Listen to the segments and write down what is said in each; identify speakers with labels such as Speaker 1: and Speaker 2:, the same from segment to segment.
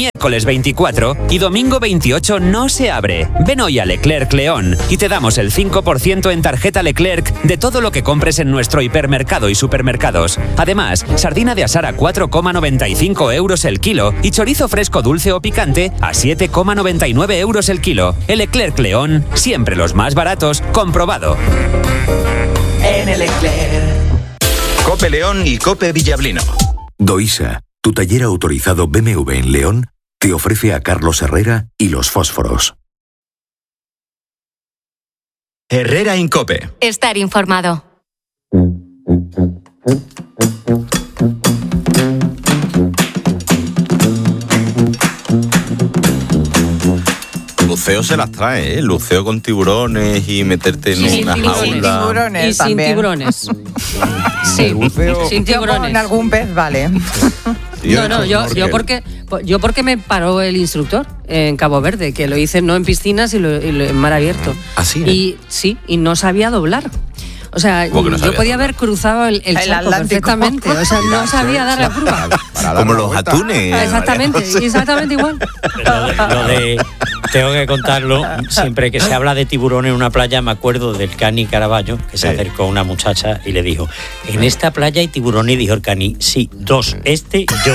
Speaker 1: Miércoles 24 y domingo 28 no se abre. Ven hoy a Leclerc León y te damos el 5% en tarjeta Leclerc de todo lo que compres en nuestro hipermercado y supermercados. Además, sardina de asar a 4,95 euros el kilo y chorizo fresco dulce o picante a 7,99 euros el kilo. El Leclerc León, siempre los más baratos, comprobado.
Speaker 2: En el Leclerc.
Speaker 3: COPE León y COPE Villablino.
Speaker 4: Doisa, tu taller autorizado BMW en León, te ofrece a Carlos Herrera y los fósforos.
Speaker 3: Herrera en COPE.
Speaker 5: Estar informado.
Speaker 6: Luceo se las trae, ¿eh? Luceo con tiburones y meterte en una jaula.
Speaker 7: Y sin tiburones. Sí, sin tiburones.
Speaker 8: Con algún pez, vale.
Speaker 7: Yo porque me paró el instructor en Cabo Verde, que lo hice no en piscinas y en mar abierto.
Speaker 6: ¿Así?
Speaker 7: Y no sabía doblar. O sea, yo podía haber cruzado el charco perfectamente. O sea, no sabía dar la curva.
Speaker 6: Como los atunes.
Speaker 7: Exactamente igual.
Speaker 9: Tengo que contarlo, siempre que se habla de tiburón en una playa, me acuerdo del Cani Caraballo, que se acercó a una muchacha y le dijo, en esta playa hay tiburón, y dijo el Cani, sí, 2, y yo.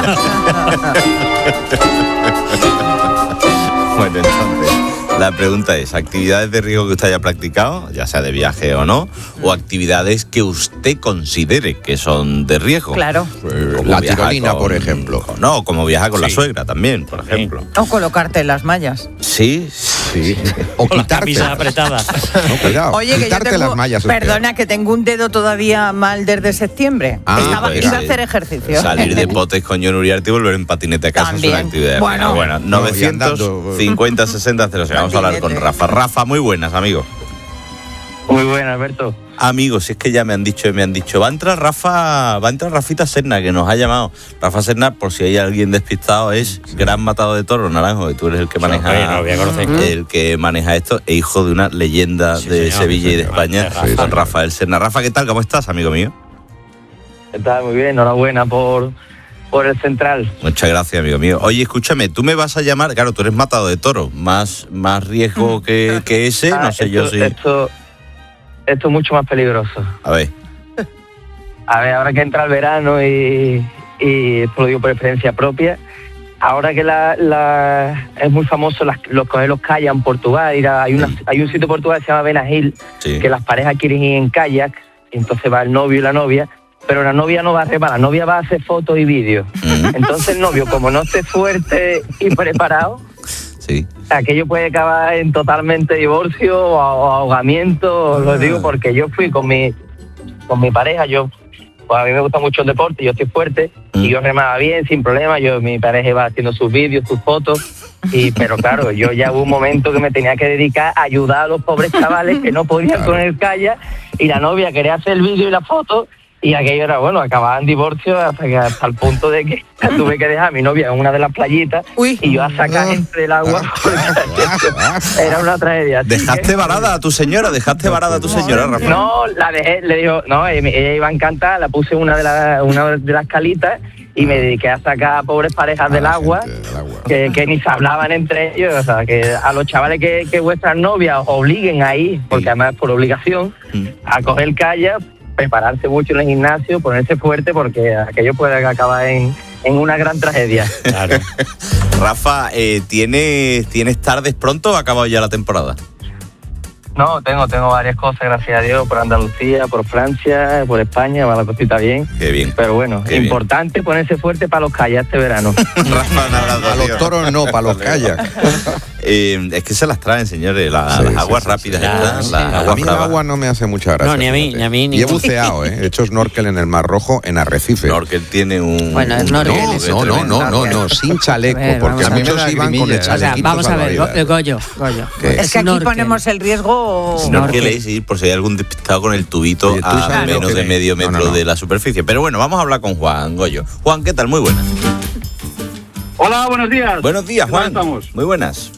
Speaker 6: Bueno, entonces, la pregunta es, ¿actividades de riesgo que usted haya practicado, ya sea de viaje o no, o actividades que usted considere que son de riesgo?
Speaker 8: Claro.
Speaker 6: La tirolina, por ejemplo. No, como viajar con la suegra también, por ejemplo.
Speaker 8: O colocarte en las mallas.
Speaker 6: Sí.
Speaker 10: O quitarte.
Speaker 9: apretada.
Speaker 10: No, cuidado.
Speaker 8: Oye, que
Speaker 10: quitarte las mallas.
Speaker 8: Perdona, que tengo un dedo todavía mal desde septiembre. Iba a hacer ejercicio.
Speaker 6: Salir de potes con John Uriarte y volver en patinete a casa
Speaker 8: También.
Speaker 6: es una actividad.
Speaker 8: Bueno,
Speaker 6: 950 60 0. Vamos a hablar con Rafa. Rafa, muy buenas, amigo.
Speaker 11: Muy buenas, Alberto.
Speaker 6: Amigos, si es que ya me han dicho, va a entrar Rafita Serna, que nos ha llamado. Rafa Serna, por si hay alguien despistado, es gran matador de toros, Naranjo, que tú eres el que maneja esto, e hijo de una leyenda de Sevilla y de España, don Rafael Serna. Rafa, ¿qué tal? ¿Cómo estás, amigo mío?
Speaker 11: Está muy bien, enhorabuena por el central.
Speaker 6: Muchas gracias, amigo mío. Oye, escúchame, tú me vas a llamar, claro, tú eres matador de toros, más riesgo que ese, no sé yo si...
Speaker 11: Esto es mucho más peligroso.
Speaker 6: A ver,
Speaker 11: ahora que entra el verano y esto lo digo por experiencia propia, ahora que es muy famoso los kayaks en Portugal, hay un sitio en Portugal que se llama Benagil, que las parejas quieren ir en kayak, y entonces va el novio y la novia, pero la novia no va a remar, la novia va a hacer fotos y vídeos. Entonces el novio, como no esté fuerte y preparado, aquello puede acabar en totalmente divorcio o ahogamiento. Lo digo porque yo fui con mi pareja, pues a mí me gusta mucho el deporte, yo estoy fuerte y yo remaba bien, sin problema, mi pareja iba haciendo sus vídeos, sus fotos, pero claro, yo ya hubo un momento que me tenía que dedicar a ayudar a los pobres chavales que no podían con el kayak, y la novia quería hacer el vídeo y la foto, y aquello era, acababa en divorcio hasta el punto de que tuve que dejar a mi novia en una de las playitas y yo a sacar entre el agua. Era una tragedia.
Speaker 6: ¿Dejaste varada a tu señora, Rafa?
Speaker 11: No, la dejé, le digo, no, ella iba encantada, la puse en una de las calitas y me dediqué a sacar a pobres parejas del agua, que ni se hablaban entre ellos. O sea, que a los chavales que vuestras novias os obliguen ahí, porque además es por obligación, a coger el kayak, prepararse mucho en el gimnasio, ponerse fuerte, porque aquello puede acabar en una gran tragedia.
Speaker 6: Claro. Rafa, ¿tienes tardes pronto o ha acabado ya la temporada?
Speaker 11: No, tengo varias cosas, gracias a Dios, por Andalucía, por Francia, por España, va la cosita bien.
Speaker 6: Qué bien.
Speaker 11: Pero bueno, importante ponerse fuerte para los kayaks este verano.
Speaker 6: Rafa, un abrazo.
Speaker 10: A los toros no, para los kayaks.
Speaker 6: Es que se las traen, señores, las aguas rápidas.
Speaker 10: A mí el agua no me hace mucha gracia.
Speaker 9: No, ni a mí.
Speaker 10: Y he buceado, he hecho snorkel en el Mar Rojo, en Arrecife.
Speaker 6: Snorkel tiene un...
Speaker 7: Bueno, snorkel.
Speaker 10: No, sin chaleco, porque muchos iban con el chalequito.
Speaker 7: Vamos a ver, Goyo.
Speaker 8: Es que aquí ponemos el riesgo...
Speaker 6: Snorkel es ir por si hay algún despistado con el tubito a menos de medio metro de la superficie. Pero bueno, vamos a hablar con Juan Goyo. Juan, ¿qué tal? Muy buenas.
Speaker 12: Hola, buenos días.
Speaker 6: Buenos días, Juan.
Speaker 12: Estamos?
Speaker 6: Muy buenas.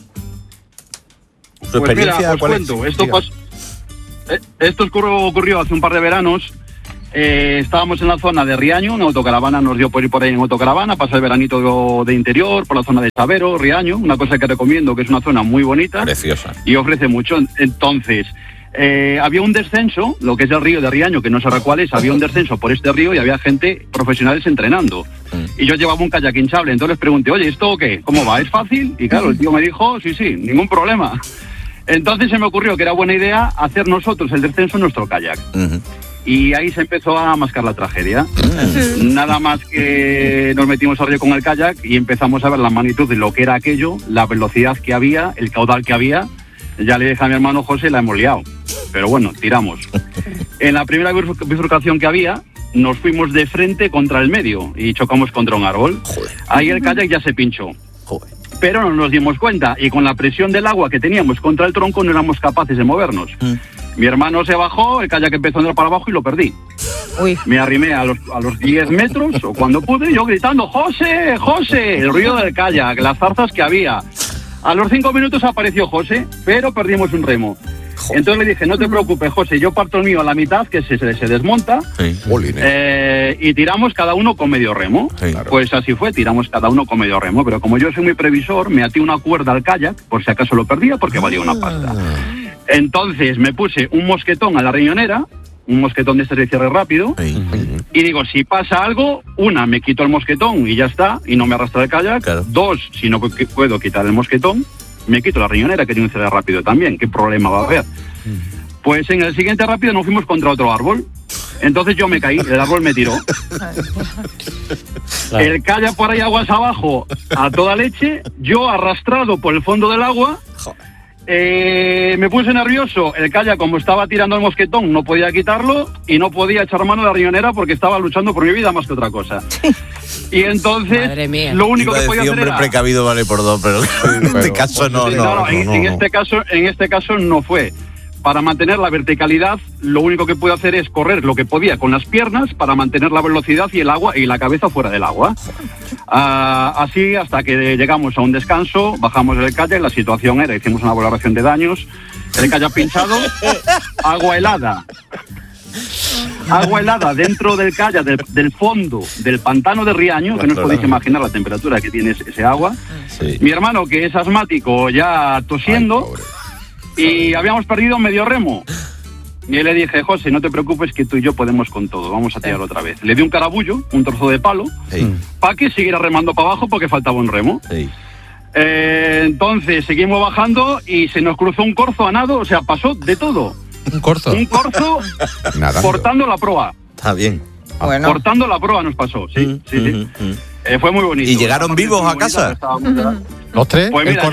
Speaker 6: ¿Su
Speaker 12: experiencia
Speaker 6: cuál
Speaker 12: cuento.
Speaker 6: es?
Speaker 12: Esto ocurrió hace un par de veranos estábamos en la zona de Riaño, una autocaravana nos dio por ir por ahí en autocaravana, pasar el veranito de interior, por la zona de Sabero, Riaño, una cosa que recomiendo, que es una zona muy bonita.
Speaker 6: Preciosa.
Speaker 12: Y ofrece mucho. Entonces, había un descenso, lo que es el río de Riaño, que no sé cuál es, había un descenso por este río y había gente profesionales entrenando. Y yo llevaba un kayak hinchable, entonces les pregunté, oye, ¿esto qué? ¿Cómo va? ¿Es fácil? Y claro, el tío me dijo, sí, ningún problema. Entonces se me ocurrió que era buena idea hacer nosotros el descenso en nuestro kayak. Y ahí se empezó a mascar la tragedia. Nada más que nos metimos al río con el kayak y empezamos a ver la magnitud de lo que era aquello, la velocidad que había, el caudal que había. Ya le dije a mi hermano José, la hemos liado. Pero bueno, tiramos. En la primera bifurcación que había, nos fuimos de frente contra el medio y chocamos contra un árbol. Ahí el kayak ya se pinchó. Pero no nos dimos cuenta y con la presión del agua que teníamos contra el tronco no éramos capaces de movernos. Mi hermano se bajó, el kayak empezó a andar para abajo y lo perdí. Me arrimé a los 10 metros, o cuando pude, yo gritando, ¡José, José! El ruido del kayak, las zarzas que había. A los 5 minutos apareció José, pero perdimos un remo. Entonces le dije, no te preocupes, José, yo parto el mío a la mitad, que se desmonta, y tiramos cada uno con medio remo. Pues así fue, tiramos cada uno con medio remo, pero como yo soy muy previsor, me até una cuerda al kayak, por si acaso lo perdía, porque valía una pasta. Entonces me puse un mosquetón a la riñonera, un mosquetón de este de cierre rápido, y digo, si pasa algo, una, me quito el mosquetón y ya está, y no me arrastra el kayak. Dos, si no puedo quitar el mosquetón, me quito la riñonera, que tiene un cierre rápido también. ¿Qué problema va a haber? Pues en el siguiente rápido nos fuimos contra otro árbol. Entonces yo me caí, el árbol me tiró. El kayak por ahí aguas abajo a toda leche, yo arrastrado por el fondo del agua. Me puse nervioso, el kayak como estaba tirando el mosquetón no podía quitarlo y no podía echar mano a la riñonera porque estaba luchando por mi vida más que otra cosa. Y entonces lo único que podía hacer era...
Speaker 6: precavido vale por dos, pero en este caso no.
Speaker 12: En este caso no fue. Para mantener la verticalidad, lo único que pude hacer es correr lo que podía con las piernas para mantener la velocidad y el agua y la cabeza fuera del agua. Así hasta que llegamos a un descanso, bajamos el kayak, la situación era, hicimos una valoración de daños, el kayak pinchado, agua helada dentro del kayak, del fondo del pantano de Riaño, que no os podéis imaginar la temperatura que tiene ese agua. Mi hermano, que es asmático, ya tosiendo. Y habíamos perdido medio remo. Y le dije, José, no te preocupes que tú y yo podemos con todo, vamos a tirar otra vez. Le di un carabullo, un trozo de palo, para que siguiera remando para abajo porque faltaba un remo. Entonces seguimos bajando y se nos cruzó un corzo a nado, o sea, pasó de todo.
Speaker 10: ¿Un corzo?
Speaker 12: Un corzo cortando la proa.
Speaker 6: Está bien.
Speaker 12: Cortando la proa nos pasó, sí. Fue muy bonito.
Speaker 6: ¿Y llegaron vivos a casa?
Speaker 10: ¿Los tres?
Speaker 12: Pues mira,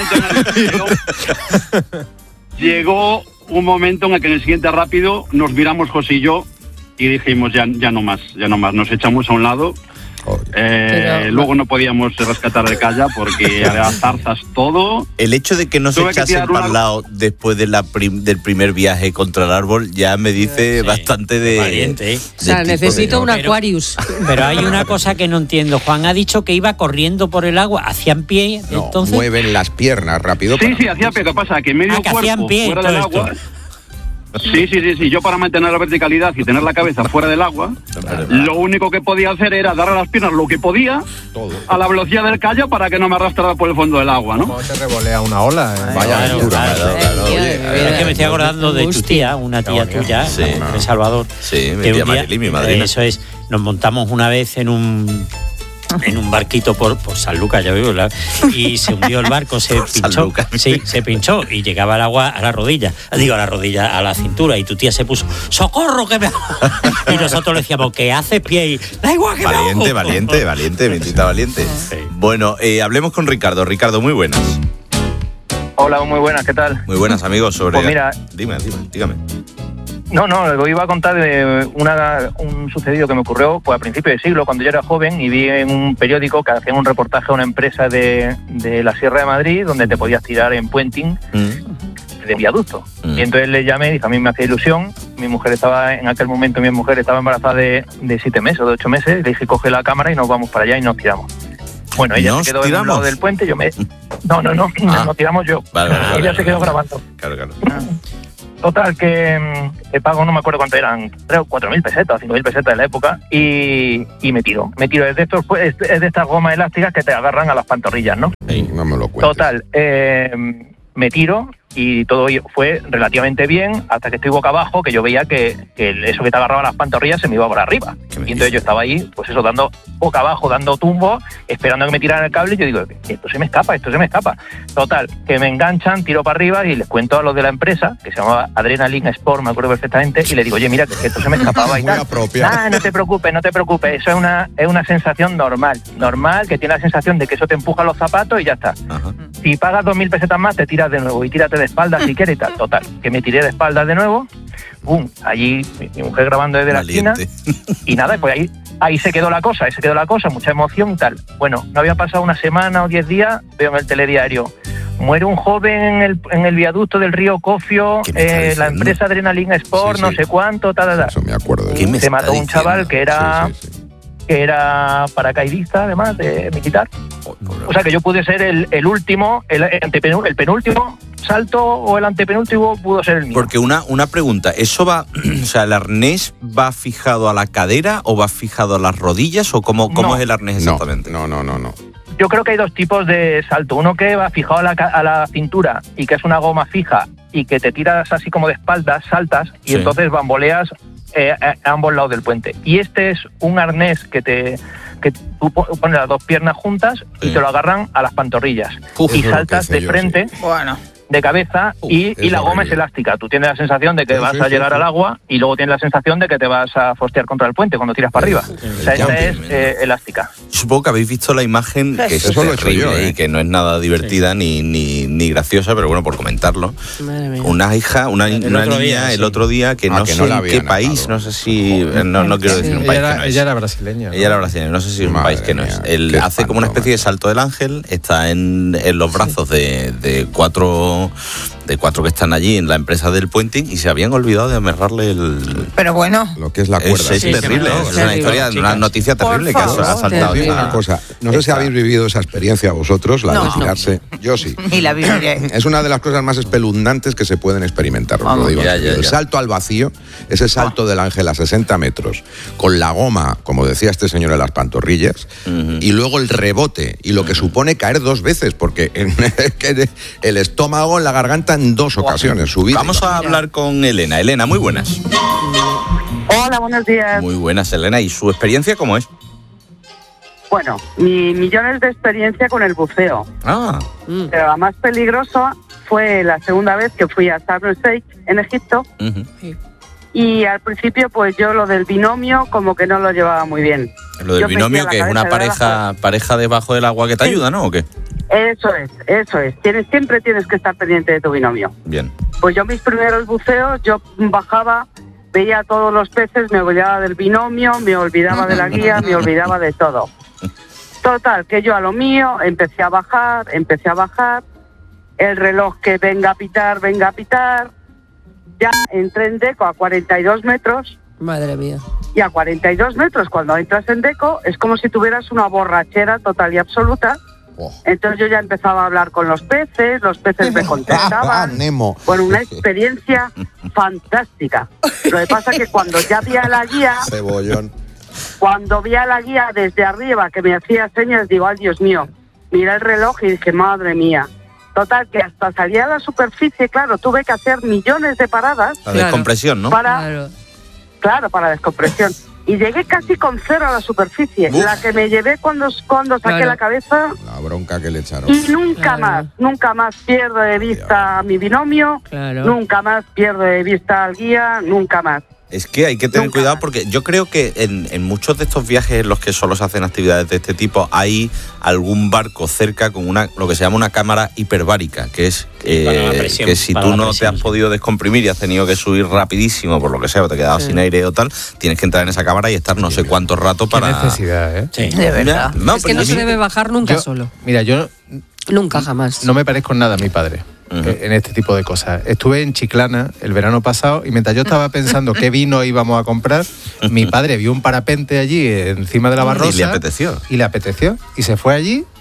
Speaker 12: llegó un momento en el que en el siguiente rápido nos miramos José y yo y dijimos ya no más, nos echamos a un lado. Luego no podíamos rescatar el kayak porque había zarzas todo.
Speaker 6: El hecho de que no se echasen para el lado después de del primer viaje contra el árbol ya me dice bastante de
Speaker 9: valiente.
Speaker 7: O sea, necesito un Aquarius.
Speaker 9: Pero hay una cosa que no entiendo. Juan ha dicho que iba corriendo por el agua, hacían pie,
Speaker 10: no,
Speaker 9: entonces
Speaker 10: mueven las piernas rápido.
Speaker 12: Sí, hacía pie. ¿Qué pasa? Que medio cuerpo fuera del agua. Sí. Yo para mantener la verticalidad y tener la cabeza fuera del agua, lo único que podía hacer era darle a las piernas lo que podía a la velocidad del kayak para que no me arrastrara por el fondo del agua, ¿no?
Speaker 10: ¿Cómo se revolea una ola? Vaya aventura.
Speaker 9: Es que me estoy acordando de tu tía, una tía tuya, de Salvador.
Speaker 6: Sí, mi tía Marilí, mi madrina.
Speaker 9: Eso es, nos montamos una vez en un barquito por San Lucas, ya veo, y se hundió el barco, se pinchó. Sí, se pinchó y llegaba el agua a la rodilla, a la cintura, y tu tía se puso, ¡socorro que me y nosotros le decíamos, ¿qué haces, pie? Y, da igual que
Speaker 6: valiente, mentita valiente. Sí. Bueno, hablemos con Ricardo. Ricardo, muy buenas.
Speaker 11: Hola, muy buenas, ¿qué tal?
Speaker 6: Muy buenas, amigos.
Speaker 11: Pues mira,
Speaker 6: dígame.
Speaker 11: No, os iba a contar de un sucedido que me ocurrió pues a principios de siglo, cuando yo era joven, y vi en un periódico que hacían un reportaje a una empresa de la Sierra de Madrid, donde te podías tirar en puenting de viaducto. Y entonces le llamé y dije, a mí me hacía ilusión, en aquel momento mi mujer estaba embarazada de 7 meses o de 8 meses, le dije, coge la cámara y nos vamos para allá y nos tiramos. Bueno, ella se quedó en un lado del puente, nos tiramos yo.
Speaker 6: Vale,
Speaker 11: ella se quedó grabando.
Speaker 6: Claro.
Speaker 5: Total, que pago, no me acuerdo cuánto eran, 3 o 4.000 pesetas, 5.000 pesetas de la época, y me tiro. Me tiro. Es de estas gomas elásticas que te agarran a las pantorrillas, ¿no?
Speaker 10: Sí, no me lo cuentes.
Speaker 5: Total, me tiro y todo fue relativamente bien hasta que estoy boca abajo, que yo veía que eso que te agarraba las pantorrillas se me iba por arriba. Y entonces yo estaba ahí, pues eso, dando boca abajo, dando tumbo, esperando a que me tiraran el cable, y yo digo, esto se me escapa. Total, que me enganchan, tiro para arriba y les cuento a los de la empresa, que se llamaba Adrenalina Sport, me acuerdo perfectamente, y les digo, oye, mira, que esto se me escapaba y tal. No te preocupes, eso es una sensación normal, que tiene la sensación de que eso te empuja los zapatos y ya está. Ajá. Si pagas 2.000 pesetas más, te tiras de nuevo y tírate de espaldas si quieres y tal. Total, que me tiré de espaldas de nuevo, ¡bum! Allí mi mujer grabando desde
Speaker 6: Valiente.
Speaker 5: la esquina, y nada, pues ahí se quedó la cosa, mucha emoción y tal. Bueno, no había pasado una semana o 10 días, veo en el telediario, muere un joven en el viaducto del río Cofio, la empresa Adrenalina Sport, no sé cuánto,
Speaker 10: Eso me acuerdo.
Speaker 5: Se mató un chaval que era... que era paracaidista, además, de militar. O sea, que yo pude ser el último, el penúltimo salto, o el antepenúltimo pudo ser el mío.
Speaker 6: Porque una pregunta, ¿eso va, o sea, el arnés va fijado a la cadera o va fijado a las rodillas, o cómo es el arnés exactamente?
Speaker 10: No.
Speaker 5: Yo creo que hay dos tipos de salto. Uno que va fijado a la cintura y que es una goma fija y que te tiras así como de espaldas, saltas, y entonces bamboleas a ambos lados del puente. Y este es un arnés que tú pones las dos piernas juntas y te lo agarran a las pantorrillas. Y saltas de frente, de cabeza, y la goma es elástica. Tú tienes la sensación de que vas a llegar al agua, y luego tienes la sensación de que te vas a fostear contra el puente cuando tiras para arriba. O sea, esta es elástica.
Speaker 6: Supongo que habéis visto la imagen, que es terrible y que no es nada divertida ni graciosa, pero bueno, por comentarlo. Una niña el otro día que no sé en qué país, no sé si... No quiero decir un país que no es.
Speaker 13: Ella era brasileña.
Speaker 6: Ella era brasileña, no sé si es un país que no es. Él hace como una especie de salto del ángel, está en los brazos de cuatro que están allí en la empresa del puenting, y se habían olvidado de amarrarle
Speaker 8: Pero bueno,
Speaker 10: lo que es la cuerda.
Speaker 6: Es terrible, es una historia, una noticia terrible que ha saltado.
Speaker 10: Una cosa, no sé si habéis vivido esa experiencia vosotros, la de tirarse. Yo sí.
Speaker 8: Y la viviré.
Speaker 10: Es una de las cosas más espeluznantes que se pueden experimentar. Os lo digo. El salto al vacío, ese salto del ángel a 60 metros, con la goma, como decía este señor, en las pantorrillas, y luego el rebote, y lo que supone caer 2 veces, porque el estómago en la garganta en 2 ocasiones.
Speaker 6: Vamos a hablar con Elena. Elena, muy buenas.
Speaker 14: Hola, buenos días.
Speaker 6: Muy buenas, Elena. ¿Y su experiencia cómo es?
Speaker 14: Bueno, millones de experiencia con el buceo. Pero la más peligrosa fue la segunda vez que fui a Sharm el Sheikh, en Egipto. Y al principio, pues yo lo del binomio como que no lo llevaba muy bien.
Speaker 6: Lo del binomio, que es una pareja debajo del agua que te ayuda, ¿no? ¿O qué?
Speaker 14: Eso es. Siempre tienes que estar pendiente de tu binomio.
Speaker 6: Bien.
Speaker 14: Pues yo mis primeros buceos, yo bajaba, veía todos los peces, me olvidaba del binomio, me olvidaba de la guía, me olvidaba de todo. Total, que yo a lo mío empecé a bajar, el reloj que venga a pitar, ya entré en deco a 42 metros.
Speaker 7: Madre mía.
Speaker 14: Y a 42 metros, cuando entras en deco, es como si tuvieras una borrachera total y absoluta. Entonces yo ya empezaba a hablar con los peces me contestaban.
Speaker 10: Nemo.
Speaker 14: Bueno, una experiencia fantástica. Lo que pasa es que cuando ya vi a la guía...
Speaker 10: Cebollón.
Speaker 14: Cuando vi a la guía desde arriba, que me hacía señas, digo, ay, Dios mío, mira el reloj y dije, madre mía. Total, que hasta salir a la superficie, claro, tuve que hacer millones de paradas.
Speaker 6: La descompresión, ¿no?
Speaker 14: Claro, para descompresión. Y llegué casi con 0 a la superficie.
Speaker 6: Uf.
Speaker 14: La que me llevé cuando saqué la cabeza.
Speaker 10: La bronca que le echaron.
Speaker 14: Y nunca más pierdo de vista a mi binomio, nunca más pierdo de vista al guía, nunca más.
Speaker 6: Es que hay que tener cuidado, porque yo creo que en muchos de estos viajes en los que solo se hacen actividades de este tipo, hay algún barco cerca con lo que se llama una cámara hiperbárica, que es que si tú no te has podido descomprimir y has tenido que subir rapidísimo, por lo que sea, o te quedabas sin aire o tal, tienes que entrar en esa cámara y estar no sé cuánto rato para...
Speaker 13: Qué necesidad, ¿eh?
Speaker 7: Sí. De verdad. Es que no se debe bajar nunca solo.
Speaker 13: Mira, yo...
Speaker 7: Nunca, jamás.
Speaker 13: No me parezco en nada a mi padre. En este tipo de cosas. Estuve en Chiclana el verano pasado, y mientras yo estaba pensando qué vino íbamos a comprar, mi padre vio un parapente allí encima de la barrosa.
Speaker 6: Y le apeteció.
Speaker 13: Y se fue allí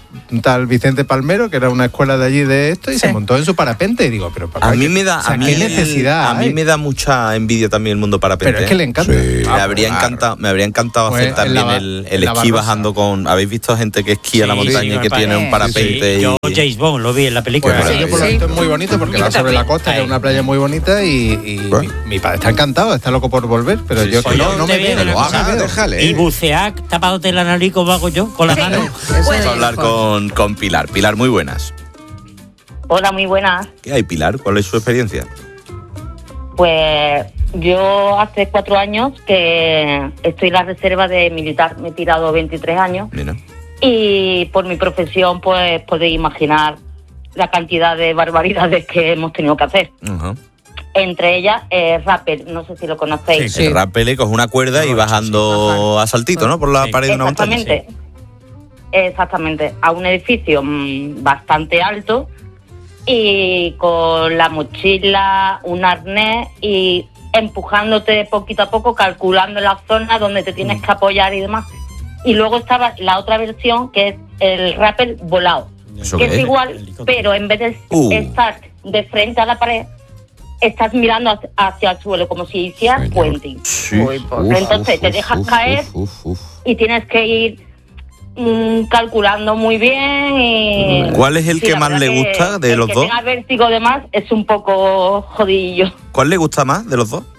Speaker 13: un tal Vicente Palmero, que era una escuela de allí de esto, y se montó en su parapente. Y digo, pero papá,
Speaker 6: ¿qué necesidad? A mí
Speaker 13: hay?
Speaker 6: me da mucha envidia también el mundo parapente.
Speaker 13: Pero es que le encanta.
Speaker 6: Sí. Me habría encantado hacer también el esquí bajando con... ¿Habéis visto gente que esquía la montaña y que tiene un parapente?
Speaker 9: Sí. Yo James Bond lo vi en la película.
Speaker 13: Pues por lo visto es muy bonito porque va sobre la costa, que es una playa muy bonita, y mi padre está encantado, está loco por volver, pero yo que no me veo.
Speaker 10: Lo haga, déjale.
Speaker 9: Y bucear tapándote la nariz como hago yo, con la mano.
Speaker 6: Vamos a hablar con Pilar. Pilar, muy buenas.
Speaker 15: Hola, muy buenas.
Speaker 6: ¿Qué hay, Pilar? ¿Cuál es su experiencia?
Speaker 15: Pues yo hace 4 años que estoy en la reserva de militar. Me he tirado 23 años.
Speaker 6: Mira.
Speaker 15: Y por mi profesión, pues podéis imaginar la cantidad de barbaridades que hemos tenido que hacer.
Speaker 6: Uh-huh.
Speaker 15: Entre ellas, rappel, no sé si lo conocéis.
Speaker 6: Sí. El rappel coge una cuerda y bajando a saltito, ¿no? Por la pared de una montaña.
Speaker 15: Exactamente, a un edificio bastante alto y con la mochila, un arnés y empujándote poquito a poco, calculando la zona donde te tienes que apoyar y demás. Y luego estaba la otra versión, que es el rappel volado, que es igual, pero en vez de estar de frente a la pared, estás mirando hacia el suelo, como si hicieras puenting.
Speaker 6: Sí.
Speaker 15: Entonces te dejas caer y tienes que ir calculando muy bien. Y
Speaker 6: ¿cuál es el que más le gusta de los dos?
Speaker 15: El que tenga vértigo de más es un poco jodidillo.
Speaker 6: ¿Cuál le gusta más de los dos?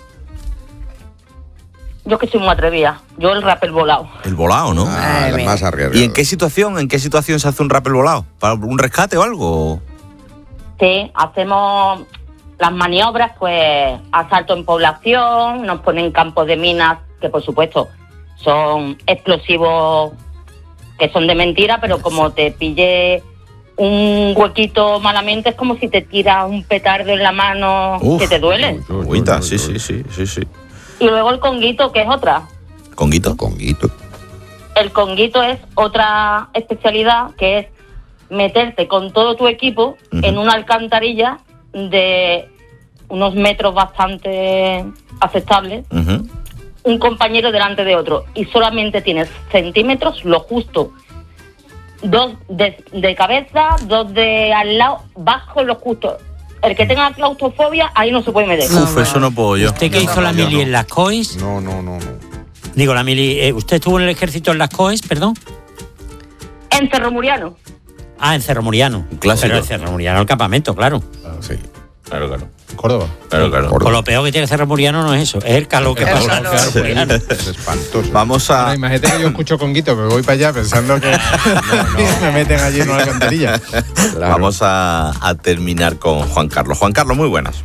Speaker 15: Yo que soy muy atrevida. Yo el rappel volado.
Speaker 6: El volado, ¿no?
Speaker 10: El más arriesgado.
Speaker 6: ¿Y en qué situación se hace un rappel volado? ¿Para un rescate o algo?
Speaker 15: Sí, hacemos las maniobras, pues asalto en población, nos ponen campos de minas, que por supuesto son explosivos, que son de mentira, pero como te pille un huequito malamente, es como si te tiras un petardo en la mano. Que te duele.
Speaker 6: Sí.
Speaker 15: Y luego el conguito, que es otra.
Speaker 6: ¿Conguito?
Speaker 15: El conguito es otra especialidad, que es meterte con todo tu equipo en una alcantarilla de unos metros bastante aceptables, un compañero delante de otro, y solamente tienes centímetros, lo justo, 2 de cabeza, 2 de al lado, bajo lo justo. El que tenga claustrofobia, ahí no se puede meter.
Speaker 6: Eso no puedo yo.
Speaker 9: ¿Usted que hizo la mili en las COES?
Speaker 10: No.
Speaker 9: Digo, la mili... ¿usted estuvo en el ejército en las COES, perdón?
Speaker 15: En Cerro Muriano.
Speaker 9: Ah, en Cerro Muriano.
Speaker 6: Clásico.
Speaker 9: Pero en Cerro Muriano el campamento, claro.
Speaker 10: Sí.
Speaker 6: Claro.
Speaker 13: Córdoba.
Speaker 6: Claro.
Speaker 9: Por lo peor que tiene Cerro Muriano no es eso, es el calor que pasa en Cerro Muriano.
Speaker 10: Es espantoso.
Speaker 6: Vamos a...
Speaker 13: Bueno, imagínate que yo escucho conguito, que voy para allá pensando que me meten allí en una alcantarilla.
Speaker 6: Claro. Vamos a terminar con Juan Carlos. Juan Carlos, muy buenas.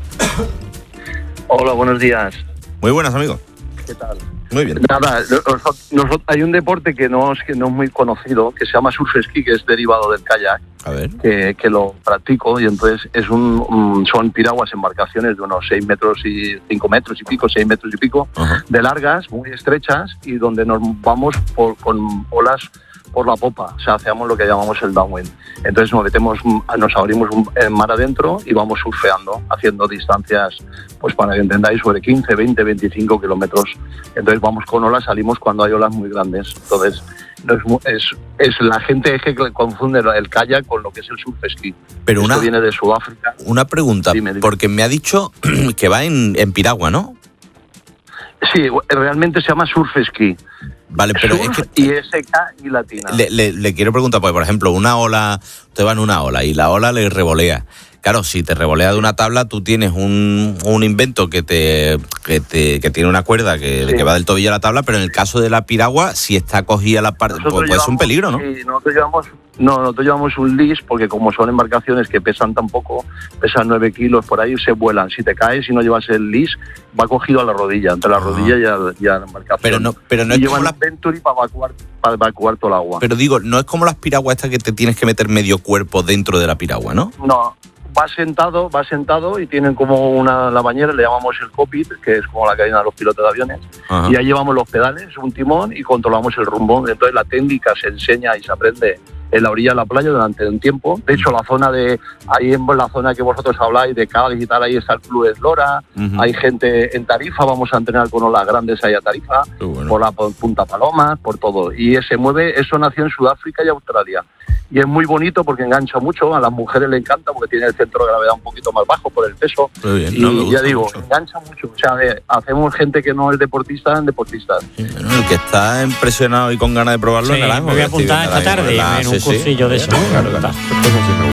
Speaker 16: Hola, buenos días.
Speaker 6: Muy buenas, amigo.
Speaker 16: ¿Qué tal?
Speaker 6: Muy bien.
Speaker 16: Nada, hay un deporte que no es muy conocido, que se llama surf ski, que es derivado del kayak.
Speaker 6: A ver.
Speaker 16: Que lo practico, y entonces es son piraguas, embarcaciones de unos 6 metros y 5 metros y pico, 6 metros y pico, de largas, muy estrechas, y donde nos vamos con olas por la popa, o sea, hacemos lo que llamamos el downwind. Entonces nos abrimos en mar adentro y vamos surfeando, haciendo distancias, pues para que entendáis, sobre 15, 20, 25 kilómetros. Entonces vamos con olas, salimos cuando hay olas muy grandes. Entonces es la gente que confunde el kayak con lo que es el surf ski.
Speaker 6: Pero
Speaker 16: esto viene de Sudáfrica.
Speaker 6: Una pregunta, dime. Porque me ha dicho que va en piragua, ¿no?
Speaker 16: Sí, realmente se llama surf ski.
Speaker 6: Vale, pero
Speaker 16: surf
Speaker 6: es que...
Speaker 16: y SK y latina.
Speaker 6: Le quiero preguntar, porque por ejemplo, una ola, usted va en una ola y la ola le revolea. Claro, si te revolea de una tabla, tú tienes un invento que tiene una cuerda que va del tobillo a la tabla, pero en el caso de la piragua, si está cogida la parte, pues es un peligro, ¿no?
Speaker 16: Sí, nosotros llevamos un leash, porque como son embarcaciones que pesan tan poco, pesan 9 kilos por ahí, se vuelan. Si te caes y no llevas el leash, va cogido a la rodilla, entre la rodilla y a la embarcación.
Speaker 6: Pero no
Speaker 16: y
Speaker 6: es
Speaker 16: llevan
Speaker 6: como
Speaker 16: la Venturi para evacuar todo el agua.
Speaker 6: Pero digo, no es como las piraguas estas que te tienes que meter medio cuerpo dentro de la piragua, ¿no?
Speaker 16: No. Va sentado y tienen como la bañera, le llamamos el cockpit, que es como la cabina de los pilotos de aviones. Ajá. Y ahí llevamos los pedales, un timón y controlamos el rumbo. Entonces la técnica se enseña y se aprende en la orilla de la playa durante un tiempo. De hecho, ahí en la zona que vosotros habláis de Cádiz y tal, ahí está el Club Eslora. Hay gente en Tarifa, vamos a entrenar con olas grandes ahí a Tarifa, por Punta Palomas, por todo. Y se mueve, eso nació en Sudáfrica y Australia. y es muy bonito porque engancha mucho, a las mujeres le encanta porque tiene el centro de gravedad un poquito más bajo por el peso.
Speaker 6: Muy bien,
Speaker 16: y
Speaker 6: no,
Speaker 16: ya digo,
Speaker 6: mucho.
Speaker 16: engancha mucho. O sea, hacemos gente que no es deportista en deportistas.
Speaker 6: Bueno, el que está impresionado y con ganas de probarlo
Speaker 9: Sí,
Speaker 6: en Naranjo.
Speaker 9: me voy a apuntar esta tarde en un cursillo de eso.
Speaker 6: Claro.